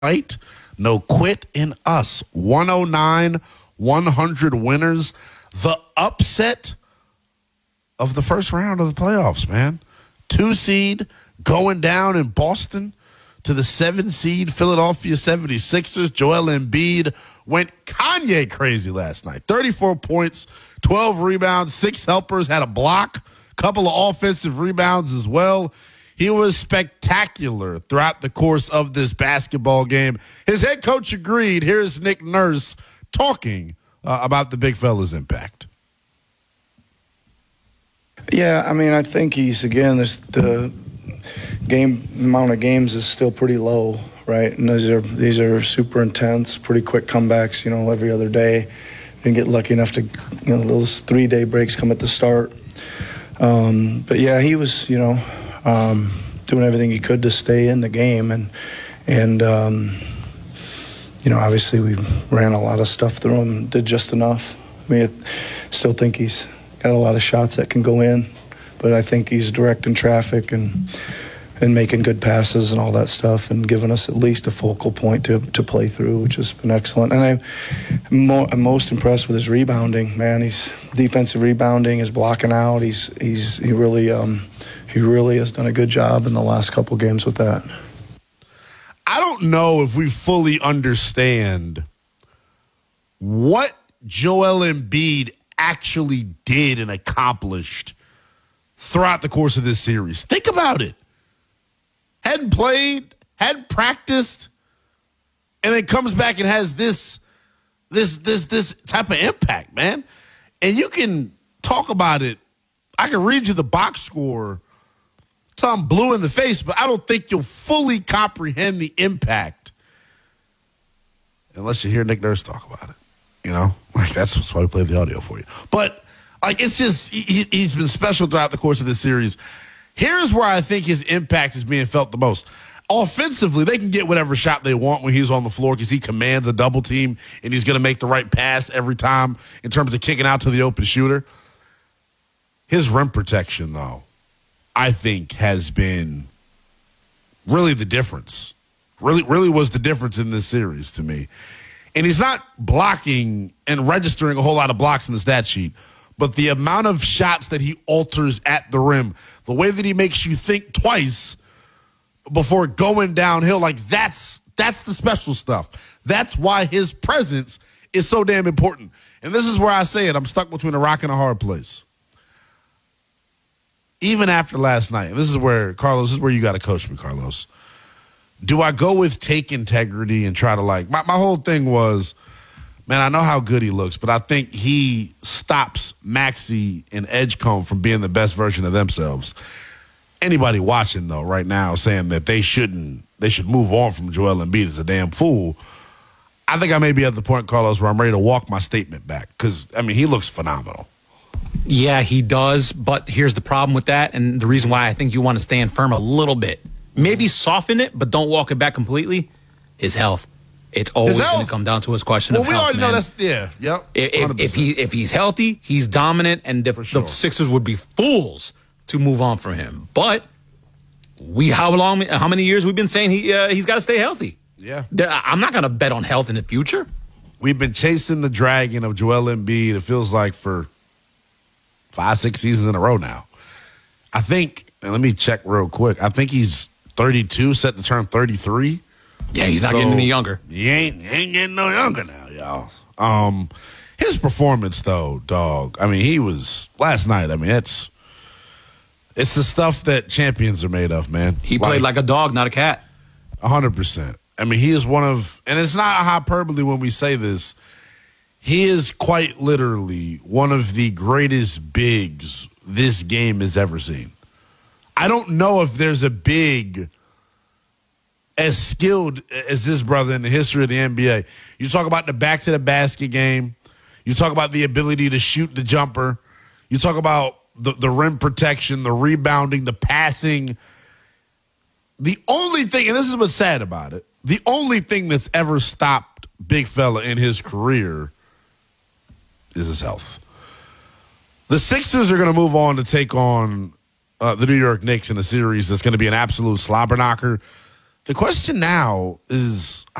fight, no quit in us. 109, 100 winners. The upset of the first round of the playoffs, man. 2 seed going down in Boston to the 7 seed Philadelphia 76ers. Joel Embiid went Kanye crazy last night. 34 points, 12 rebounds, 6 helpers, had a block, couple of offensive rebounds as well. He was spectacular throughout the course of this basketball game. His head coach agreed. Here's Nick Nurse talking about the big fella's impact. Yeah, I mean, I think he's, again, the amount of games is still pretty low, right? And these are super intense, pretty quick comebacks, every other day. Didn't get lucky enough to, those 3-day breaks come at the start. But yeah, he was, doing everything he could to stay in the game. And obviously we ran a lot of stuff through him, did just enough. I mean, I still think he's got a lot of shots that can go in, but I think he's directing traffic and making good passes and all that stuff and giving us at least a focal point to play through, which has been excellent. And I'm most impressed with his rebounding, man. He's defensive rebounding, his blocking out. He really has done a good job in the last couple games with that. I don't know if we fully understand what Joel Embiid actually did and accomplished throughout the course of this series. Think about it. Hadn't played, hadn't practiced, and then comes back and has this type of impact, man. And you can talk about it. I can read you the box score till I'm blue in the face, but I don't think you'll fully comprehend the impact unless you hear Nick Nurse talk about it. That's why we played the audio for you. But it's just he's been special throughout the course of this series. Here's where I think his impact is being felt the most. Offensively, they can get whatever shot they want when he's on the floor because he commands a double team and he's going to make the right pass every time in terms of kicking out to the open shooter. His rim protection, though, I think has been really the difference. Really was the difference in this series to me. And he's not blocking and registering a whole lot of blocks in the stat sheet, but the amount of shots that he alters at the rim, the way that he makes you think twice before going downhill, that's the special stuff. That's why his presence is so damn important. And this is where I say it. I'm stuck between a rock and a hard place. Even after last night, and this is where you got to coach me, Carlos. Do I go with take integrity and try to my whole thing was, man, I know how good he looks, but I think he stops Maxey and Edgecombe from being the best version of themselves. Anybody watching, though, right now saying that they should move on from Joel Embiid is a damn fool. I think I may be at the point, Carlos, where I'm ready to walk my statement back because, he looks phenomenal. Yeah, he does, but here's the problem with that, and the reason why I think you want to stand firm a little bit. Maybe soften it, but don't walk it back completely. His health. It's always going to come down to his question of health. Well, we already know that's, yep. If he's healthy, he's dominant, and the Sixers would be fools to move on from him. But how many years we've been saying he's got to stay healthy? Yeah. I'm not going to bet on health in the future. We've been chasing the dragon of Joel Embiid, it feels like, for 5-6 seasons in a row now. I think, and let me check real quick, I think he's 32, set to turn 33. Yeah, he's not getting any younger. He ain't getting no younger now, y'all. His performance, though, dog, he was, last night, it's the stuff that champions are made of, man. He played like a dog, not a cat. 100%. He is one of, and it's not a hyperbole when we say this, he is quite literally one of the greatest bigs this game has ever seen. I don't know if there's a big as skilled as this brother in the history of the NBA. You talk about the back-to-the-basket game. You talk about the ability to shoot the jumper. You talk about the rim protection, the rebounding, the passing. The only thing, and this is what's sad about it, the only thing that's ever stopped Big Fella in his career is his health. The Sixers are going to move on to take on the New York Knicks in a series that's going to be an absolute slobber knocker. The question now is